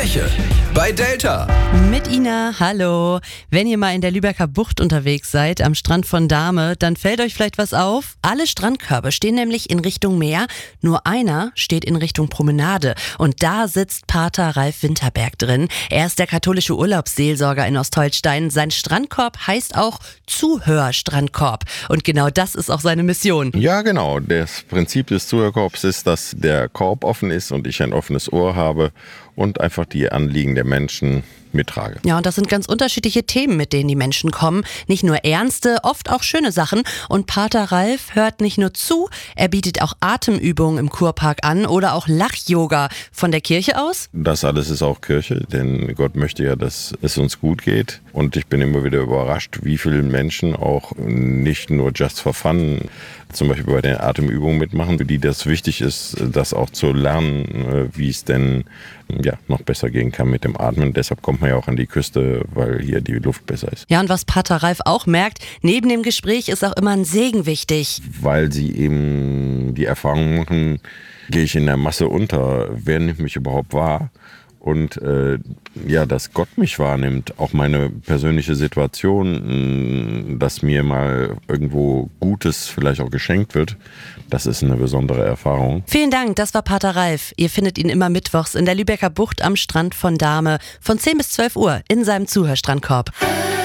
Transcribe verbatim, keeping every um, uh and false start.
Kirche bei Delta. Mit Ina, hallo. Wenn ihr mal in der Lübecker Bucht unterwegs seid, am Strand von Dahme, dann fällt euch vielleicht was auf. Alle Strandkörbe stehen nämlich in Richtung Meer, nur einer steht in Richtung Promenade. Und da sitzt Pater Ralf Winterberg drin. Er ist der katholische Urlaubsseelsorger in Ostholstein. Sein Strandkorb heißt auch Zuhörstrandkorb. Und genau das ist auch seine Mission. Ja, genau. Das Prinzip des Zuhörkorbs ist, dass der Korb offen ist und ich ein offenes Ohr habe und einfach die Anliegen der Menschen mittrage. Ja, und das sind ganz unterschiedliche Themen, mit denen die Menschen kommen. Nicht nur ernste, oft auch schöne Sachen. Und Pater Ralf hört nicht nur zu, er bietet auch Atemübungen im Kurpark an oder auch Lach-Yoga von der Kirche aus. Das alles ist auch Kirche, denn Gott möchte ja, dass es uns gut geht. Und ich bin immer wieder überrascht, wie viele Menschen auch nicht nur just for fun zum Beispiel bei den Atemübungen mitmachen, für die das wichtig ist, das auch zu lernen, wie es denn ja, noch besser gehen kann mit dem Atmen. Deshalb kommt man ja auch an die Küste, weil hier die Luft besser ist. Ja, und was Pater Ralf auch merkt, neben dem Gespräch ist auch immer ein Segen wichtig. Weil sie eben die Erfahrung machen, gehe ich in der Masse unter, wer nimmt mich überhaupt wahr? Und äh, ja, dass Gott mich wahrnimmt, auch meine persönliche Situation, dass mir mal irgendwo Gutes vielleicht auch geschenkt wird, das ist eine besondere Erfahrung. Vielen Dank, das war Pater Ralf. Ihr findet ihn immer mittwochs in der Lübecker Bucht am Strand von Dahme von zehn bis zwölf Uhr in seinem Zuhörstrandkorb.